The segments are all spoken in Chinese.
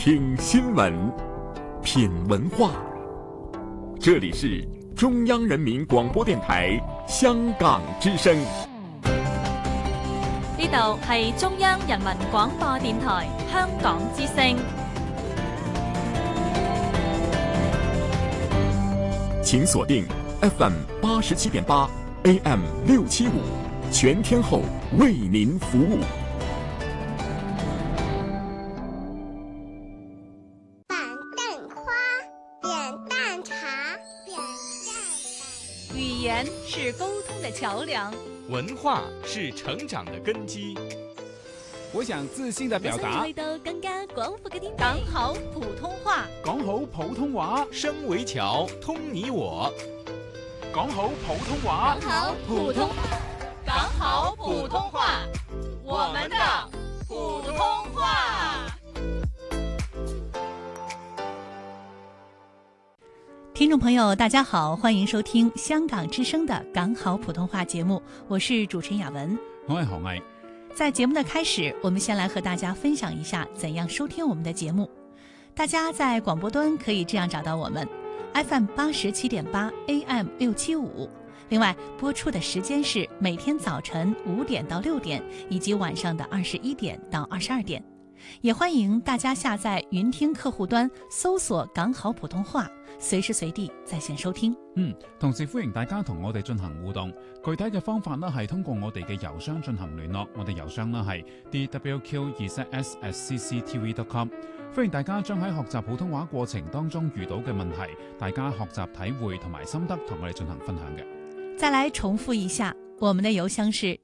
听新闻，品文化。这里是中央人民廣播電台香港之聲。 呢度係中央人民廣播電台香港之聲。 請鎖定 FM 87.8 AM 675，全天候為您服務。 语言是沟通的桥梁， 文化是成長的根基。 我想自信的表達， 去到更加廣闊嘅天地，講好普通話， 講好普通話， 聲為橋，通你我。 講好普通話， 講好普通話，我們的普通話。听众朋友大家好，欢迎收听香港之声的港好普通话节目，我是主持人雅文， 我係何毅。 在节目的开始，我们先来和大家分享一下怎样收听我们的节目。大家在广播端可以这样找到我们 FM 87.8 AM 675，另外播出的时间是每天早晨5点到6点，以及晚上的21点到22点。也欢迎大家下载云听客户端，搜索港好普通话，隨時隨地在線收聽。 同時歡迎大家同我哋進行互動，具體嘅方法呢係通過我哋嘅郵箱進行聯絡，我哋郵箱呢係 dwq2s@cctv.com。歡迎大家將喺學習普通話過程當中遇到嘅問題，大家學習體會同埋心得同我哋進行分享嘅。 再來重複一下，我們的郵箱是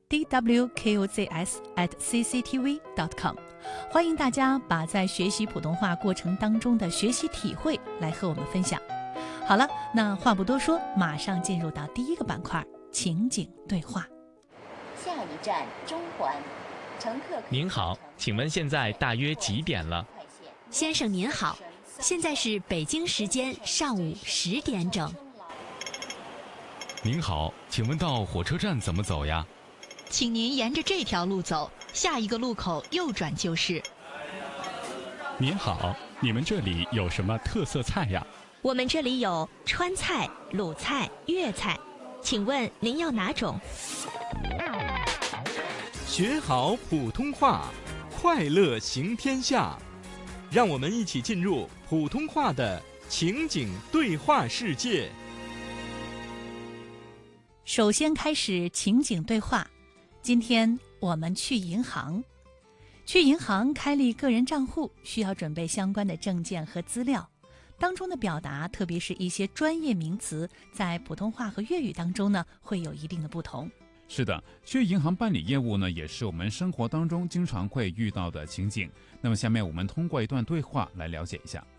dwqzs@cctv.com。歡迎大家把在學習普通話過程當中的學習體會來和我們分享。好了，那話不多說，馬上進入到第一個板塊，情景對話。 下一站中環，乘客。 您好，請問現在大約幾點了？ 先生您好，現在是北京時間上午10點整。 您好，請問到火車站怎麼走呀？ 請您沿着這條路走，下一個路口右轉就是。 您好，你們這裡有什麼特色菜呀？ 我們這裡有川菜、魯菜、粵菜，請問您要哪種？ 學好普通話，快樂行天下。讓我們一起進入普通話的情景對話世界。 首先開始情景對話。今天我們去銀行，去銀行開立個人賬戶需要準備相關的證件和資料，當中的表達，特別是一些專業名詞，在普通話和粵語當中呢，會有一定的不同。 是的，去銀行辦理業務呢，也是我們生活當中經常會遇到的情景。那麼下面我們通過一段對話來了解一下。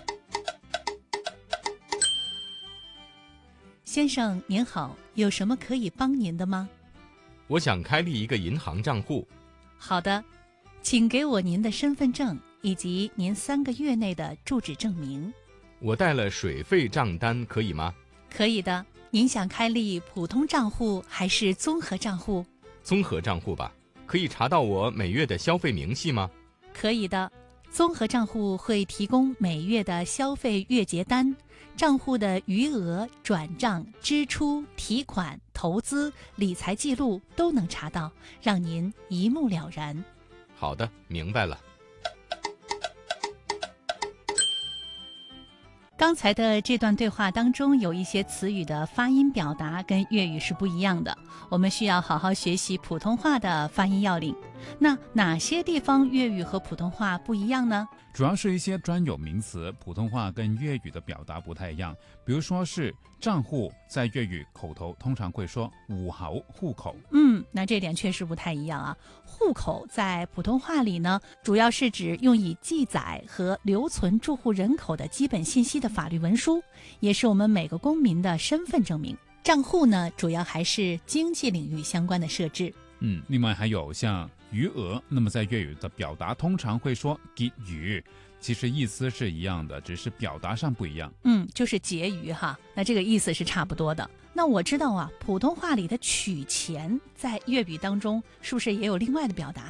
先生您好，有什麼可以幫您的嗎？ 我想開立一個銀行賬戶。 好的，請給我您的身份證以及您3個月內的住址證明。 我帶了水費賬單可以嗎？ 可以的。您想開立普通賬戶還是綜合賬戶？ 綜合賬戶吧。可以查到我每月的消費明細嗎？ 可以的。綜合賬戶會提供每月的消費月結單，賬戶的餘額、轉賬、支出、提款、投資、理財記錄都能查到，讓您一目了然。 好的，明白了。 剛才的這段對話當中有一些詞語的發音表達跟粵語是不一樣的，我們需要好好學習普通話的發音要領。那哪些地方粵語和普通話不一樣呢？ 主要是一些專有名詞，普通話跟粵語的表達不太一樣。比如說是賬戶，在粵語口頭通常會說戶口。 那這點確實不太一樣啊。戶口在普通話裡呢，主要是指用以記載和留存住戶人口的基本信息的法律文書，也是我們每個公民的身份證明。賬戶呢，主要還是經濟領域相關的設置。 另外還有像餘額，那麼在粵語的表達通常會說結餘，其實意思是一樣的，只是表達上不一樣。 就是結餘哈，那這個意思是差不多的。那我知道啊，普通話裡的取錢在粵語當中是不是也有另外的表達呢？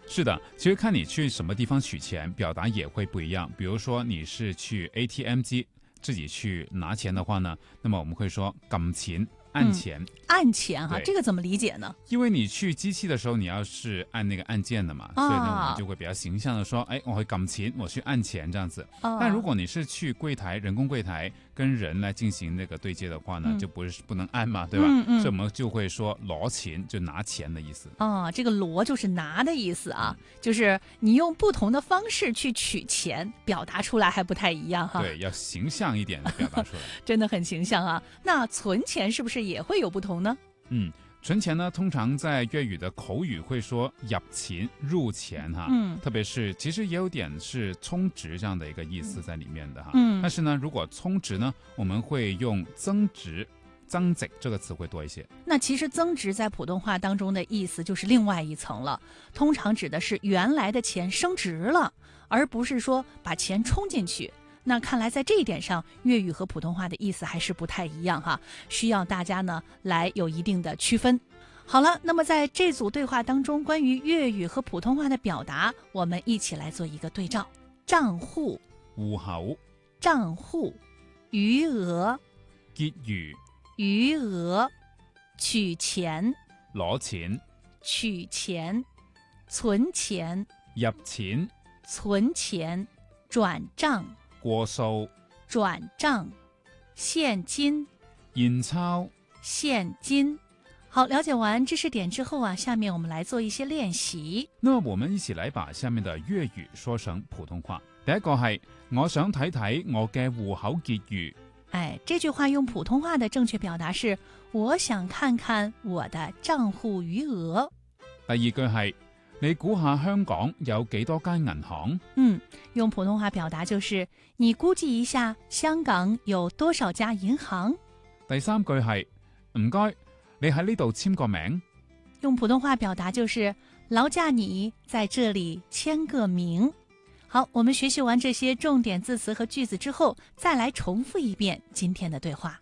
是的，其实看你去什么地方取钱，表达也会不一样。比如说你是去 ATM 机自己去拿钱的话呢，那么我们会说撳錢，按钱。 按钱哈，这个怎么理解呢？ 因为你去机器的时候，你要是按那个按键的嘛，所以呢，我们就会比较形象的说，哎，我会撳錢，我去按钱这样子。但如果你是去柜台，人工柜台跟人来进行那个对接的话呢，就不能按嘛，对吧？所以我们就会说攞錢，就拿钱的意思。 这个攞就是拿的意思啊，就是你用不同的方式去取钱，表达出来还不太一样哈。 对，要形象一点的表达出来。 真的很形象啊。那存钱是不是也会有不同呢？ 存钱呢，通常在粤语的口语会说入錢、入錢哈，特别是其实也有点是充值这样的一个意思在里面的哈。但是呢，如果充值呢，我们会用增值、增值这个词汇多一些。 那其实增值在普通话当中的意思就是另外一层了，通常指的是原来的钱升值了，而不是说把钱充进去。那看来在这一点上，粤语和普通话的意思还是不太一样哈，需要大家呢来有一定的区分。好了，那么在这组对话当中，关于粤语和普通话的表达，我们一起来做一个对照。账户、 户口、 账户、餘額、 結餘、 餘額、取錢、 攞錢、 取錢、存錢、 入錢、 存錢、轉帳、 過數、 轉帳、現金、 現鈔、 現金。好，了解完知识点之后啊，下面我们来做一些练习。 那么我们一起来把下面的粤语说成普通话。第一个係我想睇睇我嘅户口結餘。 这句話用普通話的正確表達是我想看看我的賬戶餘額。 第二句係你估下香港有幾多間銀行？ 用普通話表達就是你估計一下香港有多少家銀行。 第三句係唔該，你喺呢度簽個名。 用普通話表達就是勞駕你在這裡簽個名。好，我們學習完這些重點字詞和句子之後，再來重複一遍今天的對話。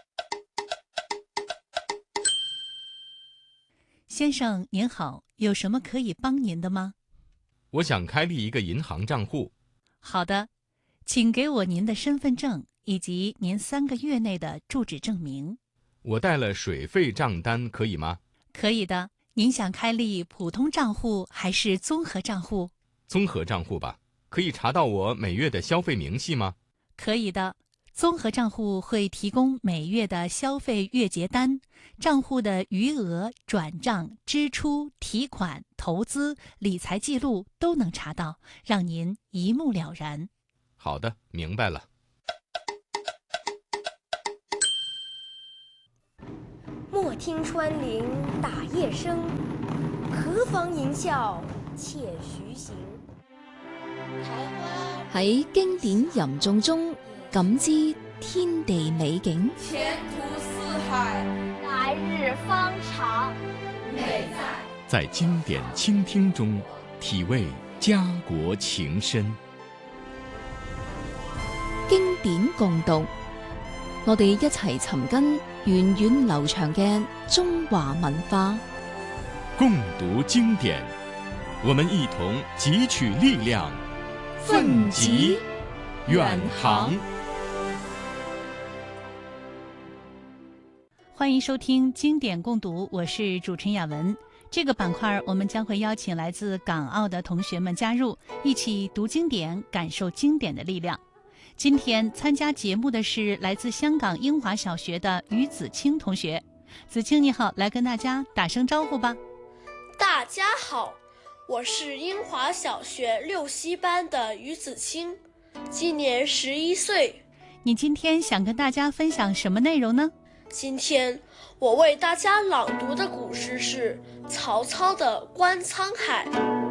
先生您好，有什麼可以幫您的嗎？ 我想開立一個銀行賬戶。 好的，請給我您的身份證以及您3個月內的住址證明。 我帶了水費賬單可以嗎？ 可以的。您想開立普通賬戶還是綜合賬戶？ 綜合賬戶吧。可以查到我每月的消費明細嗎？ 可以的。綜合賬戶會提供每月的消費月結單，賬戶的餘額、轉賬、支出、提款、投資、理財記錄都能查到，讓您一目了然。 好的，明白了。 莫聽穿林打葉聲，何妨吟嘯且徐行。 喺經典吟誦中感知天地美景， 前途似海， 來日方長， 美在經典傾聽中體味家國情深。 經典共讀，我哋一齊尋根源遠流長嘅中華文化。 共讀經典，我們一同汲取力量，奮楫遠航。 歡迎收聽經典共讀，我是主持人雅文。這個板塊我們將會邀請來自港澳的同學們加入，一起讀經典，感受經典的力量。今天參加節目的是來自香港英華小學的余子清同學。子清你好，來跟大家打聲招呼吧。 大家好，我是英華小學6西班的余子清，今年11歲。 你今天想跟大家分享什麼內容呢？ 今天我為大家朗讀的古詩是曹操的《觀滄海》。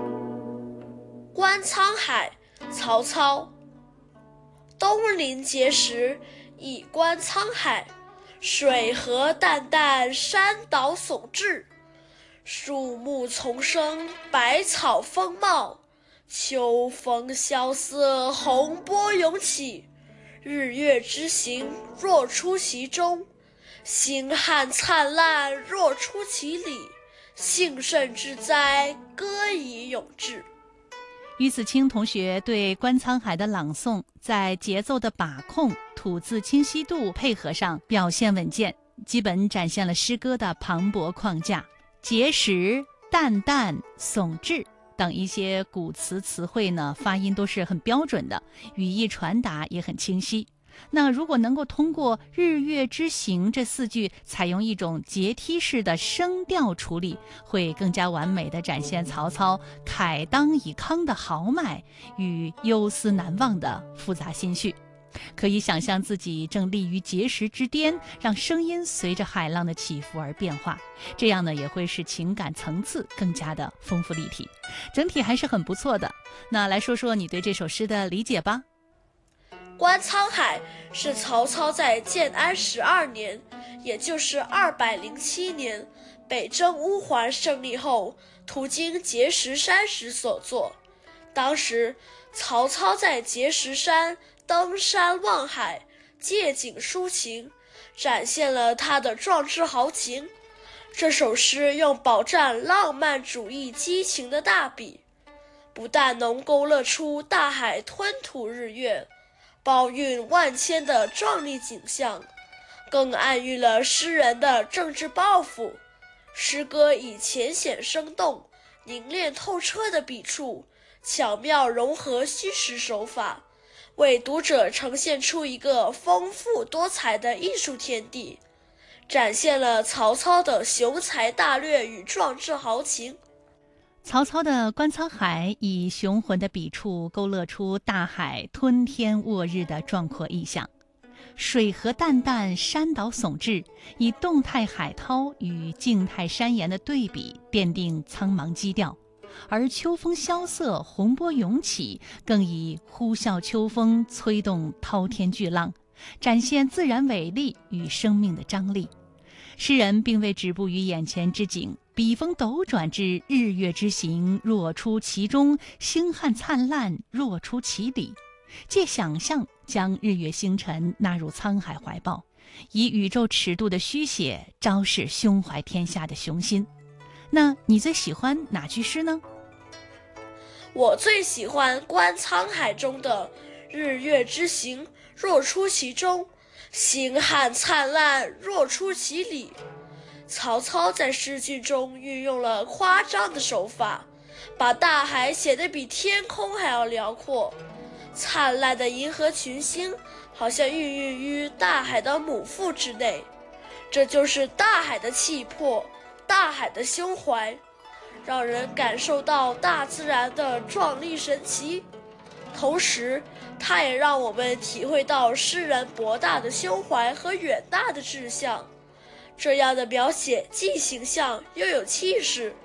觀滄海，曹操。東臨碣石，以觀滄海。水何澹澹，山島竦峙。樹木叢生，百草豐茂。秋風蕭瑟，洪波湧起。日月之行，若出其中。星漢燦爛，若出其裡。 幸甚至哉，歌以咏志。 于子清同学对《观沧海》的朗诵，在节奏的把控、吐字清晰度配合上表现稳健，基本展现了诗歌的磅礴框架。结实、淡淡、耸峙等一些古词词汇呢，发音都是很标准的，语义传达也很清晰。那如果能够通过日月之行这4句采用一种阶梯式的声调处理，会更加完美地展现曹操慨当以慷的豪迈与忧思难忘的复杂心绪。可以想象自己正立于碣石之巅，让声音随着海浪的起伏而变化，这样呢也会使情感层次更加的丰富立体。整体还是很不错的。那来说说你对这首诗的理解吧。 观沧海是曹操在建安12年，也就是207年，北征乌桓胜利后，途经碣石山时所作。当时曹操在碣石山登山望海，借景抒情，展现了他的壮志豪情。这首诗用饱蘸浪漫主义激情的大笔，不但能勾勒出大海吞吐日月、包蕴万千的壮丽景象，更暗喻了诗人的政治抱负。诗歌以浅显生动、凝练透彻的笔触，巧妙融合虚实手法，为读者呈现出一个丰富多彩的艺术天地，展现了曹操的雄才大略与壮志豪情。 曹操的《观沧海》以雄浑的笔触勾勒出大海吞天握日的壮阔意象，水河淡淡，山岛耸峙，以动态海涛与静态山岩的对比，奠定苍茫基调。而秋风萧瑟，洪波涌起，更以呼啸秋风催动滔天巨浪，展现自然伟力与生命的张力。诗人并未止步于眼前之景，笔锋斗转至日月之行，若出其中；星汉灿烂，若出其里。借想象将日月星辰纳入沧海怀抱，以宇宙尺度的虚写昭示胸怀天下的雄心。那你最喜欢哪句诗呢？ 我最喜欢《观沧海》中的日月之行，若出其中；星汉灿烂，若出其里。曹操在诗句中运用了夸张的手法，把大海写得比天空还要辽阔。灿烂的银河群星好像孕育于大海的母腹之内，这就是大海的气魄，大海的胸怀，让人感受到大自然的壮丽神奇。同时它也让我们体会到诗人博大的胸怀和远大的志向。这样的描写既形象又有气势，